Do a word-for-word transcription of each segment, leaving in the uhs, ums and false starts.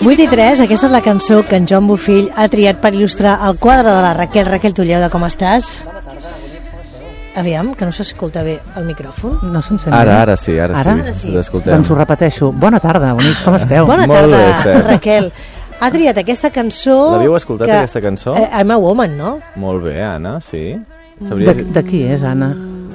vuit i tres, aquesta és la cançó que en Joan Bofill ha triat per il·lustrar el quadre de la Raquel. Raquel Tulleuda, com estàs? Aviam, que no s'escolta bé el micròfon. No se'm sent Ara, bé. ara sí, ara, Ara? sí, Ara sí. l'escoltem. Doncs ho repeteixo. Bona tarda, bonics, com esteu? Bona Molt tarda, bé, Esther. Raquel. Ha triat aquesta cançó... L'havíeu escoltat, que... aquesta cançó? Eh, I'm a Woman, no? Molt bé, Anna, sí. De, Sabries... de qui és, Anna?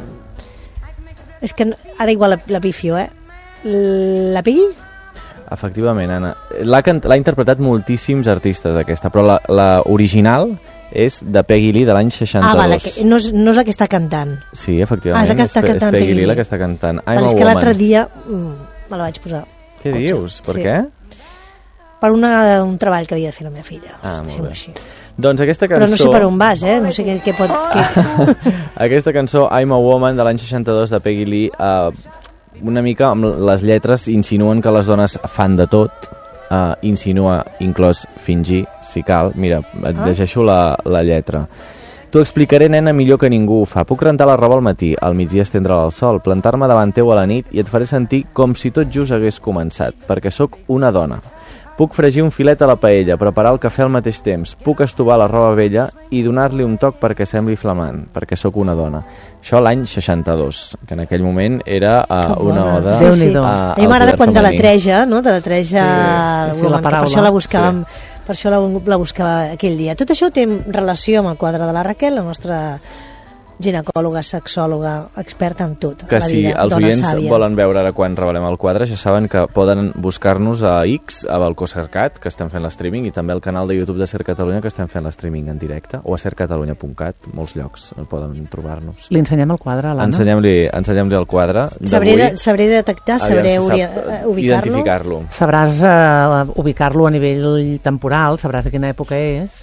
És que no- ara igual la, la pifio, eh? La Piggy? Efectivament, Anna. L'ha cant... l'ha interpretat moltíssims artistes, aquesta, però la, la original és de Peggy Lee de l'any seixanta-dos. Ah, vale, que no, és, no és la que està cantant. Sí, efectivament. Ah, és la que està Pe- cantant és Peggy Peggy Lee la Lee. que està cantant I'm Vale, a és que l'altre Woman. dia mm, me la vaig posar. Què Cotxe. dius? Per Sí. què? Per una, un treball que havia de fer la meva filla. Ah, molt Deixem-ho bé. així. Doncs aquesta cançó... Però no sé per on vas, eh? No sé què, què pot... Què... Aquesta cançó, I'm a Woman, de l'any seixanta-dos, de Peggy Lee, eh, una mica amb les lletres insinuen que les dones fan de tot, eh, insinua inclòs fingir, si cal. Mira, et Ah. llegeixo la, la lletra. T'ho explicaré, nena, millor que ningú ho fa. Puc rentar la roba al matí, al migdia estendre'la al sol, plantar-me davant teu a la nit i et faré sentir com si tot just hagués començat, perquè sóc una dona. Puc fregir un filet a la paella, preparar el cafè al mateix temps, puc estovar la roba vella i donar-li un toc perquè sembli flamant, perquè sóc una dona. Això l'any seixanta-dos, que en aquell moment era uh, Que una bona. oda Sí, sí. uh, A al mi m'agrada poder quan de la femení. treja, no? De la treja Sí, sí, sí, woman, la que per paraula. això la buscàvem, per això la, la buscava aquell dia. Tot això té relació amb el quadre de la Raquel, la nostra ginecòloga, sexòloga, experta en tot. Que la si vida, els dona oients sàvia. volen veure ara quan revelem el quadre, ja saben que poden buscar-nos a X, a Balcó Cercat, que estem fent l'streaming, i també al canal de YouTube de Ser Catalunya, que estem fent l'streaming en directe, o a sercatalunya punt cat, molts llocs poden trobar-nos. Li ensenyem el quadre a l'Anna? Ensenyem-li ensenyem el quadre Sabré, d'avui. de, sabré detectar, sabré Aviam si ori- sap, eh, eh, ubicar-lo. identificar-lo. Sabràs uh, ubicar-lo a nivell temporal, sabràs de quina època és.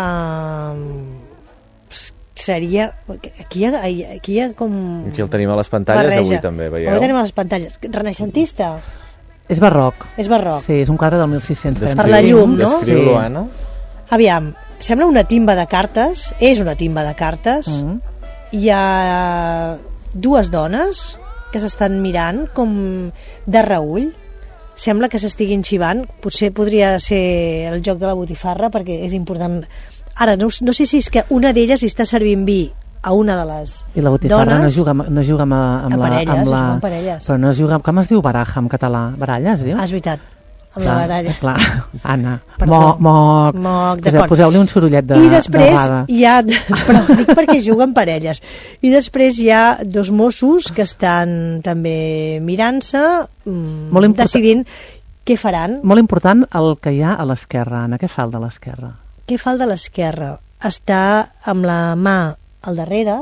Um, seria... Aquí hi ha, aquí hi ha com... Aquí el tenim a les pantalles, barreja. avui també, veieu? Avui tenim a les pantalles. Renaixentista? És barroc. És barroc. Sí, és un quadre del mil sis-cents. Per la llum, no? Descriu-lo, Sí. Anna. Aviam, sembla una timba de cartes, és una timba de cartes, Mm. hi ha dues dones que s'estan mirant com de reüll, sembla que s'estiguin xivant, potser podria ser el joc de la botifarra perquè és important. Ara, no, no sé si és que una d'elles li està servint vi a una de les I la botifarra dones. no juga, amb- no juga amb, amb, A la, parelles, amb es la... juga amb parelles. Però no es juga... Com es diu baraja en català? Baralla, es diu? Ah, és veritat, amb la baralla. Clar, Anna. Perdó. Moc, moc. Moc, Poseu- d'acord. Poseu-li un sorollet de, I després de rada. hi ha... Però dic perquè juguen parelles. I després hi ha dos Mossos que estan també mirant-se, mm, Molt important. decidint què faran. Molt important el que hi ha a l'esquerra, Anna. Què fa el de l'esquerra? Què fa el de l'esquerra? Està amb la mà al darrere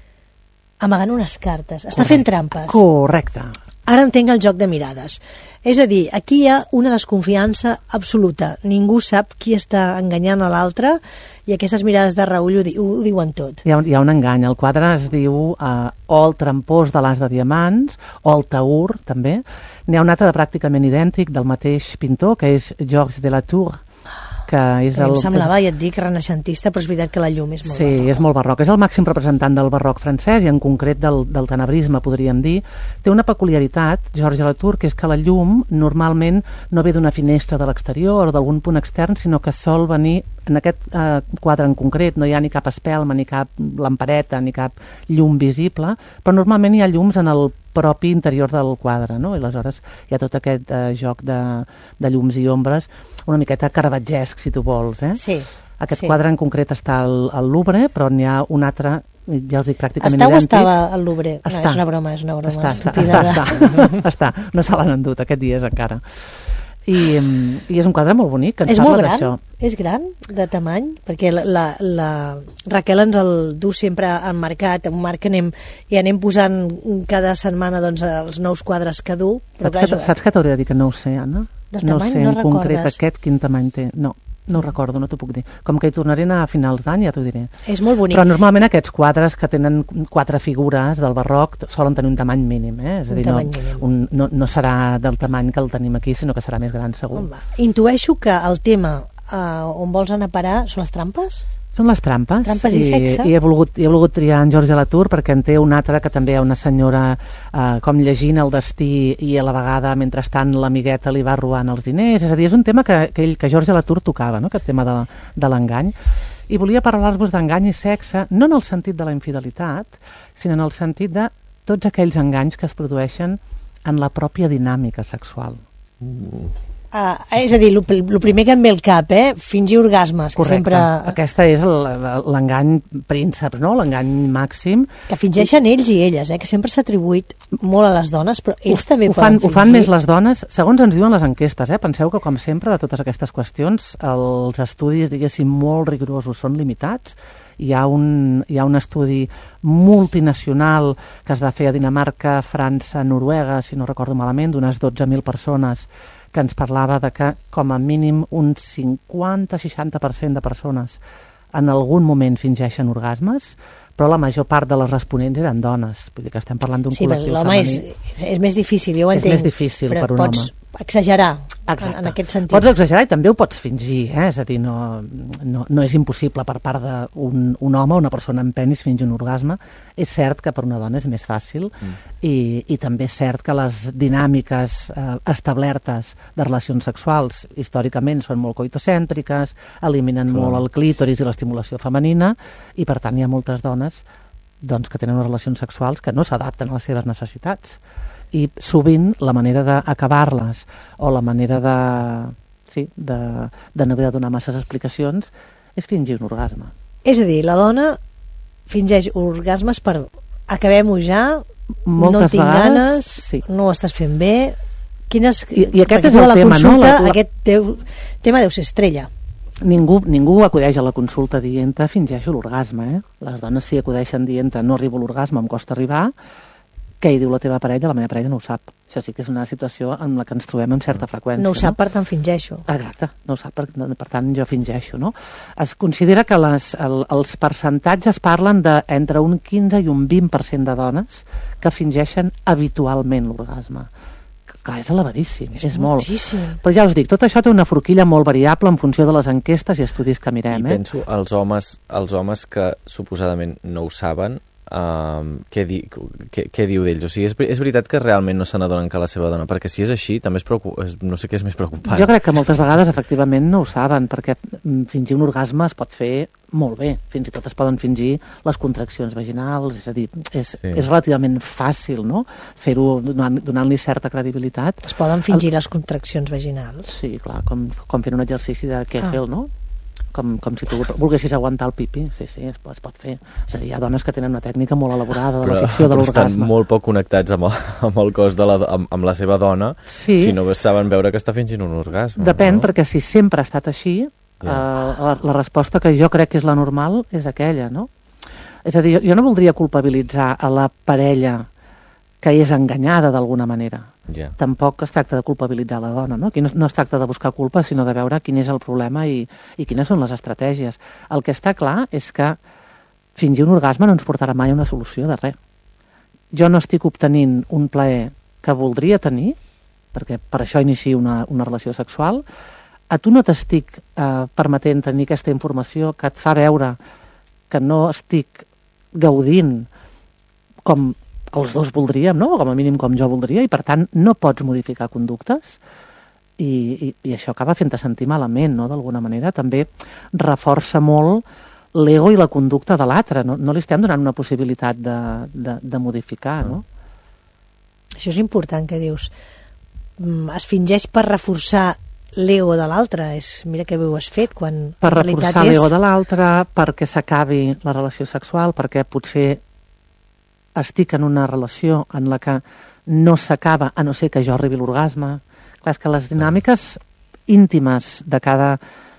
amagant unes cartes. Està fent trampes. Correcte. Ara entenc el joc de mirades. És a dir, aquí hi ha una desconfiança absoluta. Ningú sap qui està enganyant a l'altre i aquestes mirades de Raül ho, di ho diuen tot. Hi ha, un- hi ha un engany. El quadre es diu eh, o el trampós de l'as de diamants o el taur, també. N'hi ha un altre de pràcticament idèntic del mateix pintor, que és Georges de la Tour, que és El... el... Em semblava, ja et dic, renaixentista, però és veritat que la llum és molt Sí, barroca. és molt barroc. És el màxim representant del barroc francès i en concret del, del tenebrisme, podríem dir. Té una peculiaritat, Georges Latour, que és que la llum normalment no ve d'una finestra de l'exterior o d'algun punt extern, sinó que sol venir, en aquest eh, quadre en concret, no hi ha ni cap espelma, ni cap lampareta, ni cap llum visible, però normalment hi ha llums en el propi interior del quadre, no? I aleshores hi ha tot aquest eh, joc de, de llums i ombres, una miqueta caravatgesc, si tu vols, eh? Sí. Aquest sí. quadre en concret està al, al Louvre, però n'hi ha un altre, ja us dic, pràcticament Està o idèntic. estava al Louvre? No, Està. és una broma, és una broma Està, està, estúpida. està, està, està. No se l'han endut aquests dies encara. I, I és un quadre molt bonic, que ens És parla molt gran? d'això. És gran de tamany? Perquè la, la, la Raquel ens el du sempre al mercat, un marc que anem, i anem posant cada setmana doncs, els nous quadres que du. Però, Saps, que, saps que t'hauria de dir que no ho sé, Anna? Del no tamany sé no en concret recordes? aquest quin tamany té. No, no ho recordo, no t'ho puc dir. Com que hi tornaré a anar a finals d'any, ja t'ho diré. És molt bonic. Però normalment aquests quadres que tenen quatre figures del barroc solen tenir un tamany mínim, eh? És a Un dir, tamany no, mínim. un, no, no serà del tamany que el tenim aquí, sinó que serà més gran, segur. Home, intueixo que el tema eh, on vols anar a parar són les trampes? Són les trampes. Trampes i, i sexe. I he volgut, he volgut triar en George Latour perquè en té un altre que també hi ha una senyora eh, com llegint el destí i a la vegada, mentrestant, l'amigueta li va robant els diners. És a dir, és un tema que, que, ell, que George Latour tocava, no? Aquest tema de, de l'engany. I volia parlar-vos d'engany i sexe, no en el sentit de la infidelitat, sinó en el sentit de tots aquells enganys que es produeixen en la pròpia dinàmica sexual. Mm. Ah, és a dir, el primer que em ve al cap, eh? Fingir orgasmes. Que Correcte. Sempre... Aquesta és l'engany príncep, no? L'engany màxim. Que fingeixen ells i elles, eh? Que sempre s'ha atribuït molt a les dones, però ells ho, també ho fan, poden fingir. Ho fan més les dones, segons ens diuen les enquestes, eh? Penseu que, com sempre, de totes aquestes qüestions, els estudis, diguéssim, molt rigorosos són limitats. Hi ha, un, hi ha un estudi multinacional que es va fer a Dinamarca, França, Noruega, si no recordo malament, d'unes dotze mil persones, que ens parlava de que com a mínim un cinquanta a seixanta per cent de persones en algun moment fingeixen orgasmes, però la major part de les responents eren dones. Vull dir que estem parlant d'un sí, col·lectiu l'home femení. És, és més difícil, jo ho és entenc. És més difícil però per un pots home. exagerar en, en aquest sentit. Pots exagerar i també ho pots fingir, eh? És a dir, no, no, no és impossible per part d'un un home o una persona amb penis fingir un orgasme. És cert que per una dona és més fàcil mm. i, i també és cert que les dinàmiques eh, establertes de relacions sexuals històricament són molt coitocèntriques, eliminen Clar. molt el clítoris i l'estimulació femenina i per tant hi ha moltes dones doncs, que tenen unes relacions sexuals que no s'adapten a les seves necessitats. I sovint la manera d'acabar-les o la manera de, sí, de, de no haver de donar masses explicacions és fingir un orgasme. És a dir, la dona fingeix orgasmes per acabem-ho ja, moltes no tinc vegades, ganes, sí. no ho estàs fent bé... Quines, I, i aquest és el la tema, consulta, no? La, la... Aquest deu, tema deu ser estrella. Ningú, ningú acudeix a la consulta dient-te fingeixo l'orgasme, eh? Les dones sí acudeixen dient-te no arribo a l'orgasme, em costa arribar. Què hi diu la teva parella? La meva parella no ho sap. Això sí que és una situació en la que ens trobem amb certa freqüència. No ho sap, no? per tant fingeixo. Exacte, no ho sap, per, per tant jo fingeixo, no? Es considera que les, el, els percentatges parlen d'entre un quinze i un vint per cent de dones que fingeixen habitualment l'orgasme. Clar, és elevadíssim, és, és molt. Moltíssim. Però ja us dic, tot això té una forquilla molt variable en funció de les enquestes i estudis que mirem. I eh? penso, els homes, els homes que suposadament no ho saben, Um, què, di, què, què diu d'ells? O sigui, és, és veritat que realment no se n'adonen que la seva dona, perquè si és així també és preocup... és, no sé què és més preocupant. Jo crec que moltes vegades efectivament no ho saben, perquè fingir un orgasme es pot fer molt bé, fins i tot es poden fingir les contraccions vaginals, és a dir, és, sí. és relativament fàcil, no?, fer-ho donant, donant-li certa credibilitat. Es poden fingir El... les contraccions vaginals? Sí, clar, com, com fent un exercici de Kegel, ah. no?, Com, com si tu volguessis aguantar el pipi. Sí, sí, es pot, es pot fer. És a dir, hi ha dones que tenen una tècnica molt elaborada de però, la ficció de l'orgasme. Però estan molt poc connectats amb el, amb el cos de la, amb, amb la seva dona, sí. si no saben veure que està fingint un orgasme. Depèn, no? Perquè si sempre ha estat així, ja. eh, la, la resposta que jo crec que és la normal és aquella, no? És a dir, jo, jo no voldria culpabilitzar a la parella que és enganyada d'alguna manera. Yeah. Tampoc es tracta de culpabilitzar la dona, no? Aquí no, no es tracta de buscar culpa, sinó de veure quin és el problema i, i quines són les estratègies. El que està clar és que fingir un orgasme no ens portarà mai a una solució de res. Jo no estic obtenint un plaer que voldria tenir, perquè per això inicio una, una relació sexual, a tu no t'estic eh, permetent tenir aquesta informació que et fa veure que no estic gaudint com els dos voldríem, no? Com a mínim com jo voldria, i per tant no pots modificar conductes i, i, i això acaba fent-te sentir malament, no? D'alguna manera també reforça molt l'ego i la conducta de l'altre, no? No li estem donant una possibilitat de, de, de modificar, no? Això és important que dius. Es fingeix per reforçar l'ego de l'altre, és, mira que bé ho has fet, quan per reforçar és... l'ego de l'altre, perquè s'acabi la relació sexual, perquè potser estic en una relació en la que no s'acaba, a no ser que jo arribi a l'orgasme. Clar, és que les dinàmiques íntimes de cada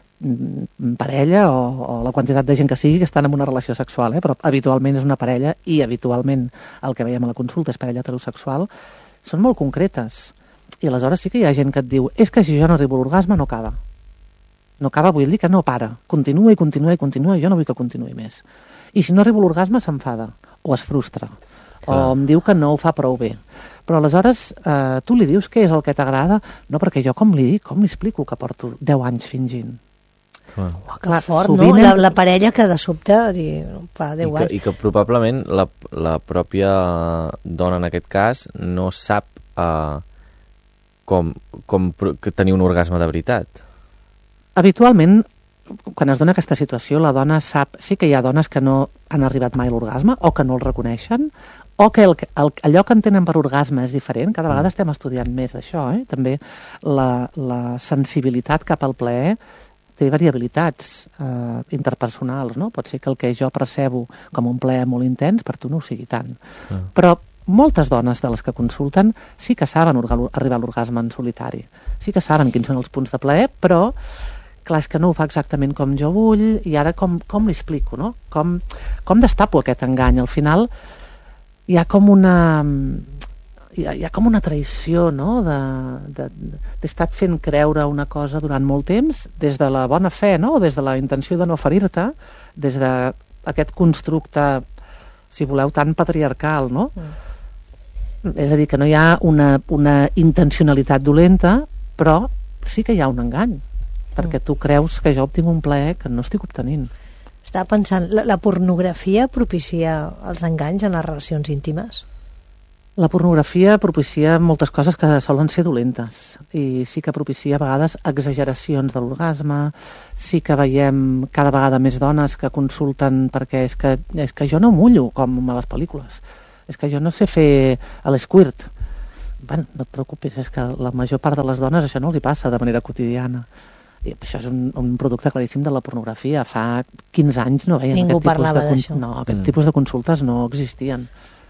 parella o, o la quantitat de gent que sigui que estan en una relació sexual, eh? Però habitualment és una parella i habitualment el que veiem a la consulta és parella heterosexual, són molt concretes. I aleshores sí que hi ha gent que et diu és que si jo no arribo a l'orgasme no acaba. No acaba, vull dir que no para. Continua i continua i continua i jo no vull que continuï més. I si no arribo a l'orgasme s'enfada o es frustra. Clar. O em diu que no ho fa prou bé. Però aleshores eh, tu li dius què és el que t'agrada? No, perquè jo com li dic, com li explico que porto deu anys fingint? Clar. Oh, que Clar, fort, no? sovint La, hem- la parella que de sobte dir, fa I deu que, anys. I que probablement la, la pròpia dona, en aquest cas, no sap uh, com, com pro- que tenir un orgasme de veritat. Habitualment, quan es dona aquesta situació, la dona sap... Sí que hi ha dones que no han arribat mai a l'orgasme o que no el reconeixen, o que el, el, allò que entenen per orgasme és diferent. Cada vegada estem estudiant més d'això, eh? També la, la sensibilitat cap al plaer té variabilitats eh, interpersonals, no? Pot ser que el que jo percebo com un plaer molt intens per tu no ho sigui tant. Ah. Però moltes dones de les que consulten sí que saben orga- arribar a l'orgasme en solitari. Sí que saben quins són els punts de plaer, però clar, és que no ho fa exactament com jo vull, i ara com, com li explico, no? Com, com destapo aquest engany? Al final hi ha com una... Hi ha, hi ha com una traïció, no? De, de, d'he estat fent creure una cosa durant molt temps, des de la bona fe, no? O des de la intenció de no ferir-te, des d'aquest constructe, si voleu, tan patriarcal, no? Mm. És a dir, que no hi ha una, una intencionalitat dolenta, però sí que hi ha un engany, perquè tu creus que jo obtinc un plaer que no estic obtenint. Estava pensant, la, la pornografia propicia els enganys en les relacions íntimes? La pornografia propicia moltes coses que solen ser dolentes, i sí que propicia a vegades exageracions de l'orgasme, sí que veiem cada vegada més dones que consulten perquè és que, és que jo no mullo com a les pel·lícules, és que jo no sé fer l'esquirt. Bueno, no et preocupis, és que la major part de les dones això no els hi passa de manera quotidiana. I això és un, un producte claríssim de la pornografia. Fa quinze anys no veien Ningú aquest tipus parlava de, d'això. no, aquest Mm. tipus de consultes no existien.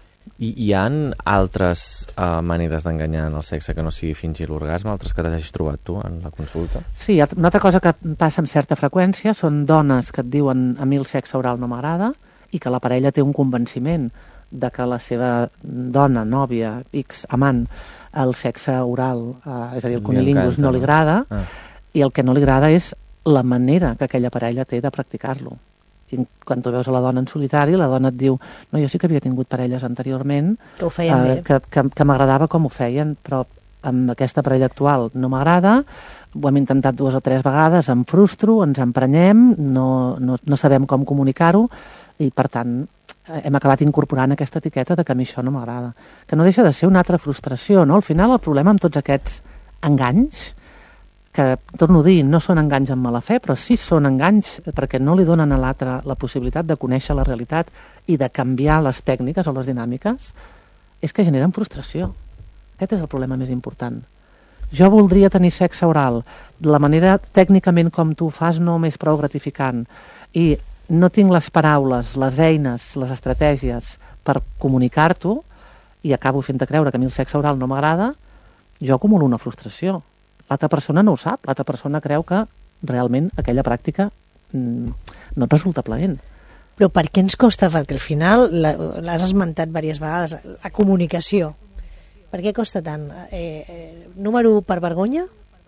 I hi ha altres uh, maneres d'enganyar en el sexe que no sigui fingir l'orgasme, altres que t'hagis trobat tu en la consulta? Sí, una altra cosa que passa amb certa freqüència són dones que et diuen a mi el sexe oral no m'agrada i que la parella té un convenciment de que la seva dona, nòvia, ex, amant, el sexe oral, eh, és a dir, el Li cunilingus, encanta, no li no? agrada, Ah. i el que no li agrada és la manera que aquella parella té de practicar-lo. I quan tu veus a la dona en solitari, la dona et diu no, jo sí que havia tingut parelles anteriorment Que ho feien bé. que, que, que m'agradava com ho feien, però amb aquesta parella actual no m'agrada, ho hem intentat dues o tres vegades, em frustro, ens emprenyem, no, no, no sabem com comunicar-ho, i per tant hem acabat incorporant aquesta etiqueta de que a mi això no m'agrada, que no deixa de ser una altra frustració, no? Al final el problema amb tots aquests enganys, que, torno a dir, no són enganys amb mala fe, però sí són enganys perquè no li donen a l'altre la possibilitat de conèixer la realitat i de canviar les tècniques o les dinàmiques, és que generen frustració. Aquest és el problema més important. Jo voldria tenir sexe oral, la manera tècnicament com tu ho fas no m'és prou gratificant, i no tinc les paraules, les eines, les estratègies per comunicar-t'ho, i acabo fent-te creure que a mi el sexe oral no m'agrada, jo acumulo una frustració. L'altra persona no ho sap, l'altra persona creu que realment aquella pràctica mm, no et resulta plaent. Però per què ens costa? Perquè al final, la- l'has esmentat diverses vegades, la comunicació. Per què costa tant? Eh, eh, número u, per vergonya?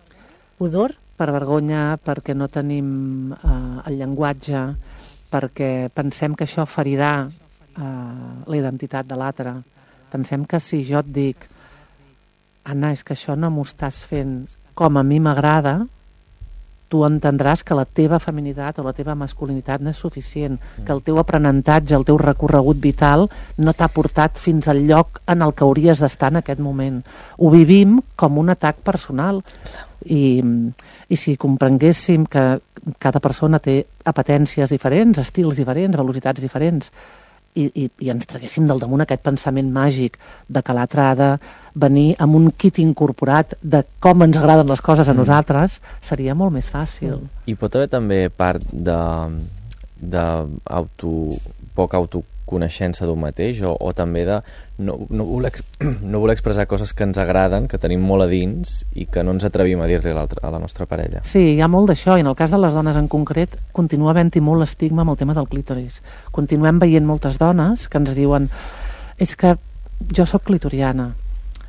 Pudor? Per vergonya, perquè no tenim eh, el llenguatge, perquè pensem que això ferirà eh, la identitat de l'altre. Pensem que si jo et dic Anna, és que això no m'ho estàs fent com a mi m'agrada, tu entendràs que la teva feminitat o la teva masculinitat no és suficient, que el teu aprenentatge, el teu recorregut vital no t'ha portat fins al lloc en el que hauries d'estar en aquest moment. Ho vivim com un atac personal. I, i si comprenguéssim que cada persona té apetències diferents, estils diferents, velocitats diferents, i, i, i ens traguéssim del damunt aquest pensament màgic de que l'altre ha de venir amb un kit incorporat de com ens agraden les coses a nosaltres, seria molt més fàcil. I pot haver també part de, de auto, poca autoconeixença d'un mateix, o, o també de no, no, voler, ex- no voler expressar coses que ens agraden, que tenim molt a dins i que no ens atrevim a dir-li a, l'altra- a la nostra parella. Sí, hi ha molt d'això, i en el cas de les dones en concret continua havent-hi molt estigma amb el tema del clítoris. Continuem veient moltes dones que ens diuen és que jo sóc clitoriana,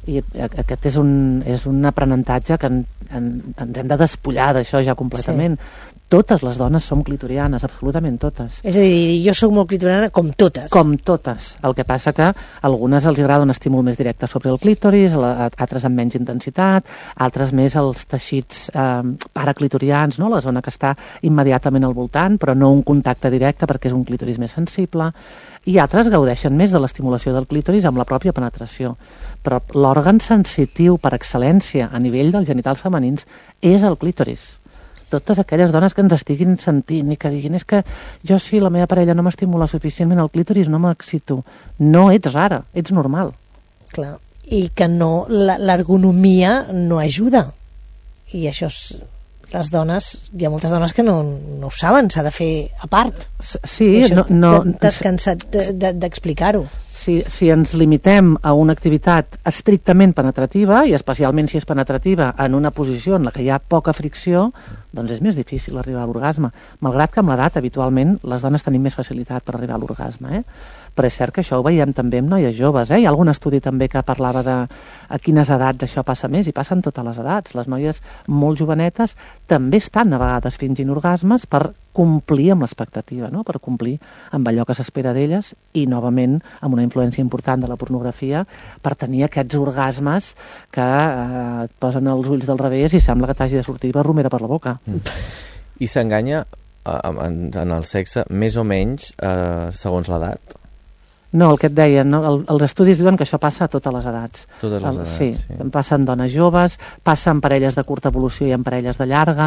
I aquest és un, és un aprenentatge que en, en, ens hem de despullar d'això ja completament. Sí. Totes les dones som clitorianes, absolutament totes. És a dir, jo sóc molt clitoriana com totes. Com totes. El que passa que a algunes els agrada un estímul més directe sobre el clítoris, altres amb menys intensitat, altres més els teixits eh, paraclitorians, no? La zona que està immediatament al voltant, però no un contacte directe perquè és un clítoris més sensible, i altres gaudeixen més de l'estimulació del clítoris amb la pròpia penetració. Però l'òrgan sensitiu per excel·lència a nivell dels genitals femenins és el clítoris. Totes aquelles dones que ens estiguin sentint i que diguin és que jo sí, la meva parella no m'estimula suficientment el clítoris, no m'excito. No ets rara, ets normal. Clar, i que no, l'ergonomia no ajuda. I això és... Les dones, hi ha moltes dones que no, no ho saben, s'ha de fer a part. Sí, no... no T'has cansat d'explicar-ho. Si, si ens limitem a una activitat estrictament penetrativa, i especialment si és penetrativa en una posició en la que hi ha poca fricció, doncs és més difícil arribar a l'orgasme. Malgrat que amb l'edat, habitualment, les dones tenim més facilitat per arribar a l'orgasme, eh? Però és cert que això ho veiem també amb noies joves, eh? Hi ha algun estudi també que parlava de a quines edats això passa més, i passen totes les edats. Les noies molt jovenetes també estan a vegades fingint orgasmes per complir amb l'expectativa, no? Per complir amb allò que s'espera d'elles, i novament amb una influència important de la pornografia per tenir aquests orgasmes que eh, et posen els ulls del revés i sembla que t'hagi de sortir la romera per la boca. Mm. I s'enganya eh, en, en el sexe més o menys eh, segons l'edat? No, el que et deia, no? El, els estudis diuen que això passa a totes les edats. Totes les edats, sí. sí. Passa en dones joves, passa en parelles de curta evolució i en parelles de llarga.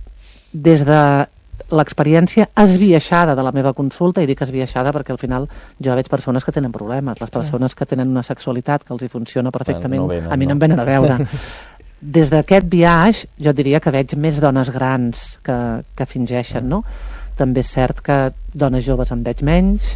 Des de l'experiència esbiaixada de la meva consulta, i dic esbiaixada perquè al final jo veig persones que tenen problemes, les persones que tenen una sexualitat que els hi funciona perfectament, no venen, a mi no em venen a veure. Des d'aquest biaix jo diria que veig més dones grans que, que fingeixen, no? També és cert que dones joves en veig menys,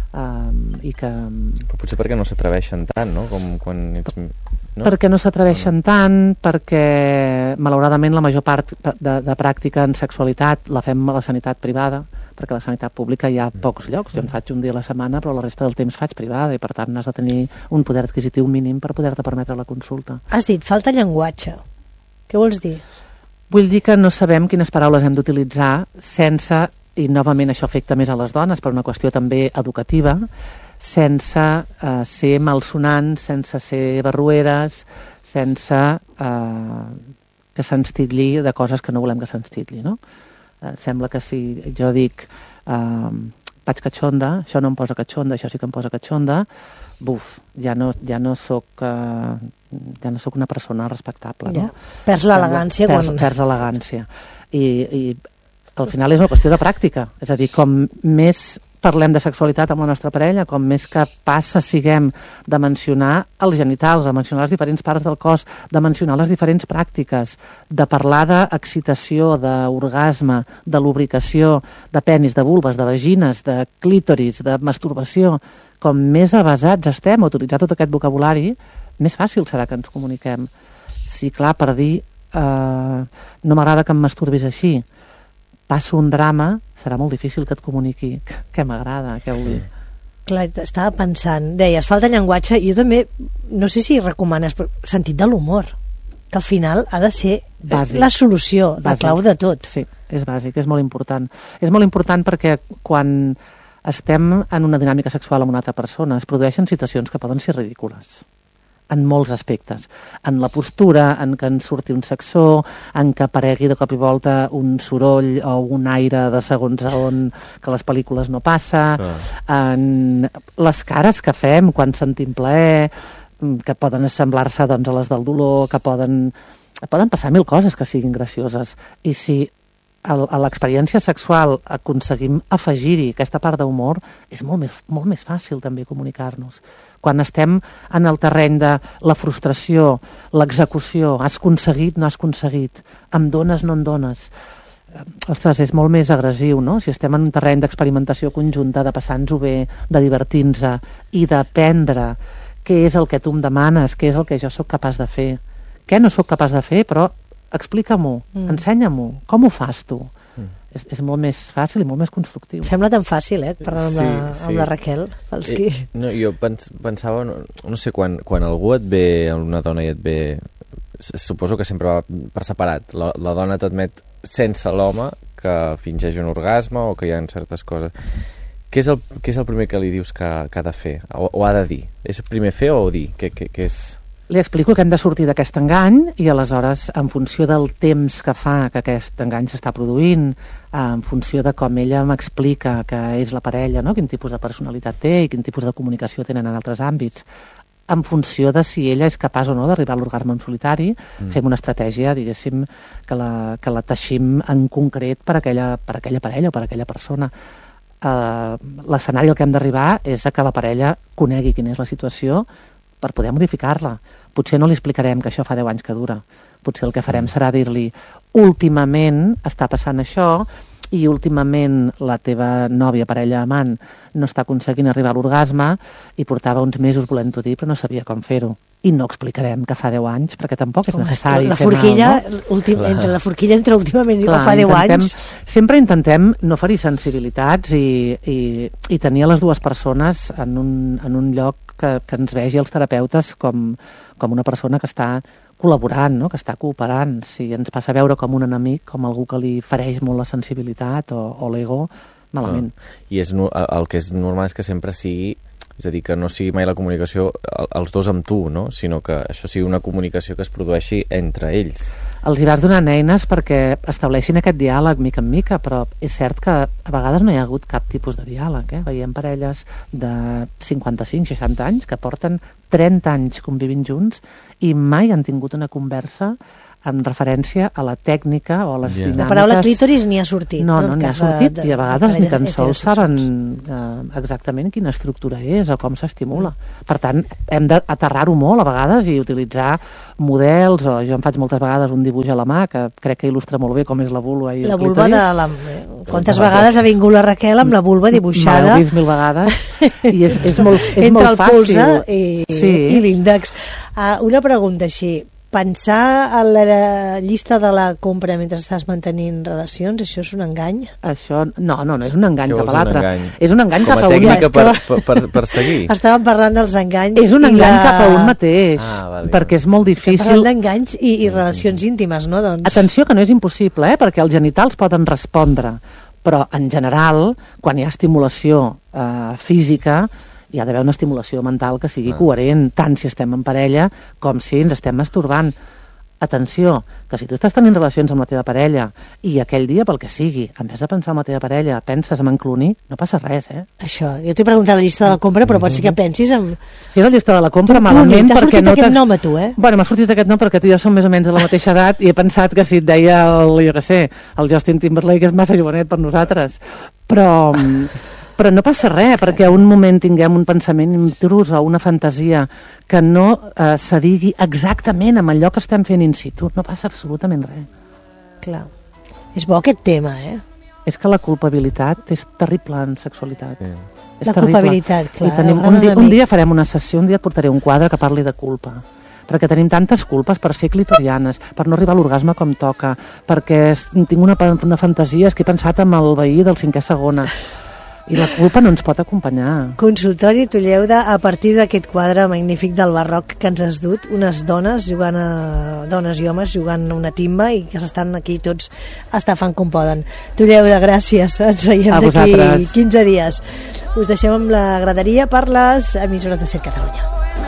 Um, i que... Però potser perquè no s'atreveixen tant, no? Com quan ets... No? Perquè no s'atreveixen tant, perquè malauradament la major part de, de pràctica en sexualitat la fem a la sanitat privada, perquè a la sanitat pública hi ha pocs llocs. Jo en faig un dia a la setmana, però la resta del temps faig privada, i per tant has de tenir un poder adquisitiu mínim per poder-te permetre la consulta. Has dit, falta llenguatge. Què vols dir? Vull dir que no sabem quines paraules hem d'utilitzar sense... i novament això afecta més a les dones per una qüestió també educativa, sense eh, ser malsonants, sense ser barrueres, sense eh, que se'ns titlli de coses que no volem que se'ns titlli, no? Eh, sembla que si jo dic eh, vaig catxonda, això no em posa catxonda, això sí que em posa catxonda, buf, ja no, ja no soc eh, ja no soc una persona respectable, no? Ja. Perds l'elegància perds, quan... perds l'elegància. I, i al final és una qüestió de pràctica, és a dir, com més parlem de sexualitat amb la nostra parella, com més capaces siguem de mencionar els genitals, de mencionar les diferents parts del cos, de mencionar les diferents pràctiques, de parlar d'excitació, d'orgasme, de lubricació, de penis, de vulves, de vagines, de clítoris, de masturbació, com més avasats estem a utilitzar tot aquest vocabulari, més fàcil serà que ens comuniquem. Sí, clar, per dir eh, no m'agrada que em masturbis així, passo un drama, serà molt difícil que et comuniqui què m'agrada, què vull. Clar, estava pensant, deies, falta llenguatge, jo també, no sé si recomanes, però sentit de l'humor, que al final ha de ser bàsic, la solució, bàsic, la clau de tot. Sí, és bàsic, és molt important. És molt important perquè quan estem en una dinàmica sexual amb una altra persona es produeixen situacions que poden ser ridícules. En molts aspectes, en la postura, en que ens surti un sacsó, en que aparegui de cop i volta un soroll o un aire de segons a on que les pel·lícules no passa, ah. en les cares que fem quan sentim plaer, que poden semblar-se doncs, a les del dolor, que poden, poden passar mil coses que siguin gracioses. I si a l'experiència sexual aconseguim afegir-hi aquesta part d'humor, és molt més, molt més fàcil també comunicar-nos. Quan estem en el terreny de la frustració, l'execució, has aconseguit, no has aconseguit, em dones, no em dones, ostres, és molt més agressiu, no? Si estem en un terreny d'experimentació conjunta, de passar-nos-ho bé, de divertir-nos i d'aprendre què és el que tu em demanes, què és el que jo sóc capaç de fer, què no sóc capaç de fer, però explica-m'ho, mm. ensenya-m'ho, com ho fas tu? Mm. És, és molt més fàcil i molt més constructiu. Sembla tan fàcil, eh, parlar amb, Sí, la, sí. amb la Raquel. Els qui... Eh, no, jo pens, pensava, no, no sé, quan, quan algú et ve, una dona i et ve, suposo que sempre va per separat. La, la dona t'admet sense l'home que fingeix un orgasme o que hi ha certes coses. Què és el, què és el primer que li dius que, que ha de fer? O, o ha de dir? És primer fer o dir? Què, què, què és... Li explico que hem de sortir d'aquest engany i aleshores, en funció del temps que fa que aquest engany s'està produint, en funció de com ella m'explica que és la parella, no? Quin tipus de personalitat té i quin tipus de comunicació tenen en altres àmbits, en funció de si ella és capaç o no d'arribar a l'orgasme en solitari, mm. fem una estratègia, diguéssim, que la, que la teixim en concret per aquella, per aquella parella o per aquella persona. Uh, l'escenari al que hem d'arribar és a que la parella conegui quina és la situació per poder modificar-la. Potser no li explicarem que això fa deu anys que dura. Potser el que farem serà dir-li últimament està passant això i últimament la teva nòvia, parella, amant no està aconseguint arribar a l'orgasme i portava uns mesos volent-ho dir però no sabia com fer-ho. I no explicarem que fa deu anys, perquè tampoc és Home, necessari la fer forquilla, mal, no? últim, entre la forquilla entre últimament i Clar, que fa deu intentem, anys... Sempre intentem no ferir sensibilitats i, i, i tenir a les dues persones en un, en un lloc que, que ens vegi els terapeutes com, com una persona que està col·laborant, no? Que està cooperant. Si ens passa a veure com un enemic, com algú que li fereix molt la sensibilitat o, o l'ego, malament. No. I és, el que és normal és que sempre sigui, és a dir, que no sigui mai la comunicació els dos amb tu, no? Sinó que això sigui una comunicació que es produeixi entre ells. Els hi vas donant eines perquè estableixin aquest diàleg mica en mica, però és cert que a vegades no hi ha hagut cap tipus de diàleg. Eh? Veiem parelles de cinquanta-cinc seixanta anys que porten trenta anys convivint junts i mai han tingut una conversa en referència a la tècnica o a les Yeah. dinàmiques... La paraula clítoris ni ha sortit. No, no, en ni ha cas sortit de, de, i a vegades ni tan sols saben heterosexuals. eh, exactament quina estructura és o com s'estimula. Per tant, hem d'aterrar-ho molt a vegades i utilitzar models, o jo em faig moltes vegades un dibuix a la mà que crec que il·lustra molt bé com és la vulva i el La vulva clítoris. de la... Quantes vegades ha vingut la Raquel amb la vulva dibuixada? M'heu vist mil vegades i és, és molt, és entre molt el fàcil. polze i, sí. i l'índex. Uh, una pregunta així. Pensar a la llista de la compra mentre estàs mantenint relacions, això és un engany? Això, no, no, no és un engany Què cap vols, a un l'altre. engany? És un engany Com cap a a un... tècnica per, que- per, per, per seguir. Estàvem parlant dels enganys. És un i engany la... cap a un mateix, Ah, vale. perquè és molt Estem difícil... parlant d'enganys i, i relacions íntimes, no? Doncs... Atenció, que no és impossible, eh? Perquè els genitals poden respondre, però en general, quan hi ha estimulació eh, física, hi ha d'haver una estimulació mental que sigui Ah. coherent, tant si estem en parella com si ens estem masturbant. Atenció, que si tu estàs tenint relacions amb la teva parella i aquell dia, pel que sigui, en vez de pensar en la teva parella, penses en enclonir, no passa res, eh? Això, jo t'he preguntat la llista de la compra, però pot ser que pensis en... Si és la llista de la compra, Tu, malament, Cloni, t'ha perquè sortit no... aquest t'has- nom a tu, eh? Bueno, m'ha sortit aquest nom perquè tu i jo som més o menys de la mateixa edat i he pensat que si et deia el, jo què sé, el Justin Timberlake és massa jovenet per nosaltres. Però, però no passa res, perquè a un moment tinguem un pensament intrus o una fantasia que no eh, s'adigui exactament amb allò que estem fent in situ. No passa absolutament res. Clar. És bo aquest tema, eh? És que la culpabilitat és terrible en sexualitat. Sí. És La terrible. culpabilitat, clar, I tenim, el un, gran dia, un enemic. dia farem una sessió, un dia et portaré un quadre que parli de culpa. Perquè tenim tantes culpes per ser clitorianes, per no arribar a l'orgasme com toca, perquè es- tinc una, pa- una fantasia, és que he pensat en el veí del cinquè segona. I la culpa no ens pot acompanyar. Consultori Tulleuda, a partir d'aquest quadre magnífic del barroc que ens has dut, unes dones jugant a... dones i homes jugant a una timba i que s'estan aquí tots estafant com poden. Tulleuda, gràcies. Ens veiem A d'aquí vosaltres. quinze dies. Us deixem amb la graderia per les emissores de Ser Catalunya.